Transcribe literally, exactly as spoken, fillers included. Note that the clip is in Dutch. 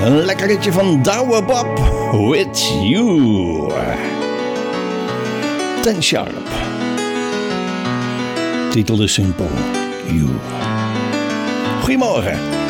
Een lekker ritje van Douwe Bob, With You. Ten Sharp. Titel is simpel, You. Goedemorgen.